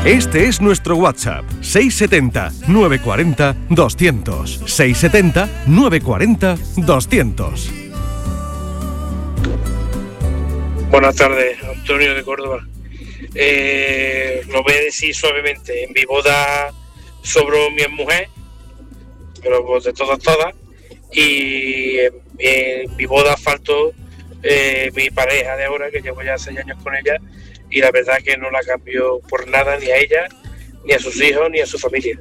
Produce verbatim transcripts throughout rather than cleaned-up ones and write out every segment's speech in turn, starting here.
Este es nuestro WhatsApp, seis setenta, novecientos cuarenta, doscientos. seis setenta, novecientos cuarenta, doscientos. Buenas tardes, Antonio de Córdoba. Eh, lo voy a decir suavemente. En mi boda sobró mi mujer, pero pues de todas, todas. Y en, en mi boda faltó eh, mi pareja de ahora, que llevo ya seis años con ella. Y la verdad que no la cambio por nada, ni a ella, ni a sus hijos, ni a su familia.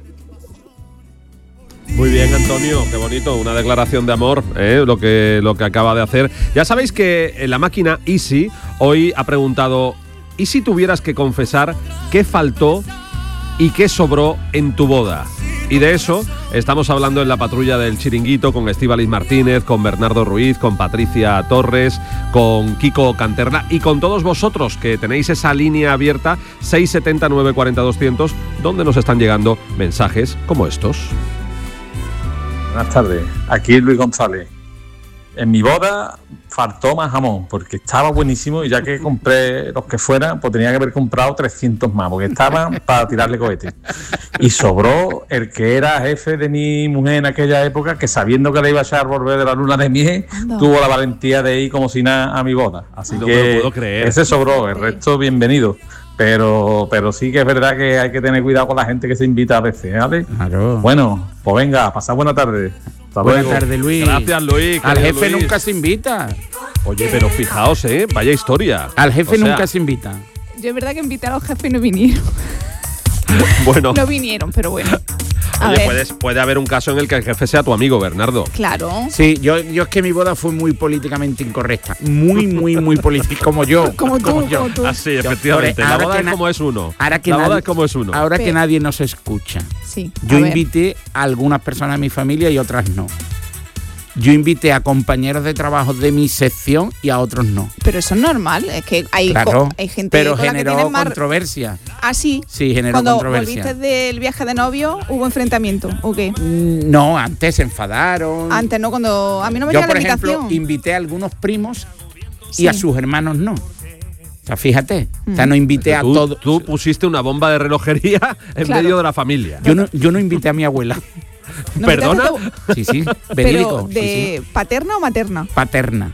Muy bien, Antonio, qué bonito, una declaración de amor, ¿eh? lo que lo que acaba de hacer. Ya sabéis que en la máquina Easy hoy ha preguntado: ¿y si tuvieras que confesar qué faltó y qué sobró en tu boda? Y de eso estamos hablando en la patrulla del Chiringuito con Estíbaliz Martínez, con Bernardo Ruiz, con Patricia Torres, con Kiko Canterla y con todos vosotros que tenéis esa línea abierta seis setenta, novecientos cuarenta, doscientos, donde nos están llegando mensajes como estos. Buenas tardes, aquí Luis González. En mi boda faltó más jamón porque estaba buenísimo y ya que compré los que fueran, pues tenía que haber comprado trescientos más porque estaban para tirarle cohetes. Y sobró el que era jefe de mi mujer en aquella época, que sabiendo que le iba a echar volver de la luna de miel, no. tuvo la valentía de ir como si nada a mi boda. Así no que me lo puedo creer. Ese sobró, el resto bienvenido. Pero, pero sí que es verdad que hay que tener cuidado con la gente que se invita a veces, ¿vale? Claro. Bueno, pues venga, pasad buena tarde. Hasta Buenas luego. tardes, Luis. Gracias, Luis. Al jefe Luis. nunca se invita. Oye, pero fijaos, ¿eh? Vaya historia. Al jefe o sea, nunca se invita. Yo es verdad que invité a los jefes y no vinieron. Bueno. No vinieron, pero bueno. A Oye, ver. puedes, puede haber un caso en el que el jefe sea tu amigo, Bernardo. Claro. Sí, yo, yo es que mi boda fue muy políticamente incorrecta. Muy, muy, muy política. Como yo. Como tú, como, yo. como tú. Así, efectivamente. Ahora La boda que es na- como es uno. Ahora que La boda nadie- es como es uno. Ahora Pe- que nadie nos escucha. Sí. Yo a ver. invité a algunas personas de mi familia y otras no. Yo invité a compañeros de trabajo de mi sección y a otros no. Pero eso es normal, es que hay, Claro, co- hay gente pero con la que generó tienes más... controversia. Ah, sí. Sí, generó Cuando controversia. volviste del viaje de novio, ¿hubo enfrentamiento o qué? Mm, No, antes se enfadaron. Antes, ¿no? Cuando a mí no me Yo, llega por la ejemplo, invitación. invité a algunos primos Sí. y a sus hermanos no. O sea, fíjate. O sea, Mm. no invité a tú, todos. tú pusiste una bomba de relojería en Claro. medio de la familia. Yo no, yo no invité a mi abuela. ¿No ¿Perdona? invitaste a tu- Sí, sí. Pero, Verídico. sí, ¿de sí. paterna o materna? Paterna.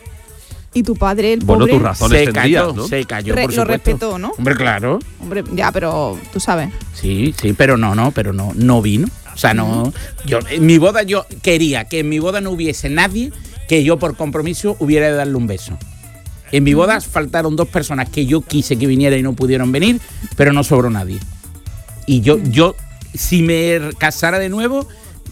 Y tu padre, el Bueno, pobre, tus razones Se tendrías, cayó, ¿no? se cayó, re- por lo supuesto. respetó, ¿no? Hombre, claro. Hombre, ya, pero tú sabes. Sí, sí, pero no, no, pero no, no vino. O sea, no. Yo, en mi boda yo quería que en mi boda no hubiese nadie que yo por compromiso hubiera de darle un beso. En mi boda faltaron dos personas que yo quise que vinieran y no pudieron venir, pero no sobró nadie. Y yo, yo, si me casara de nuevo,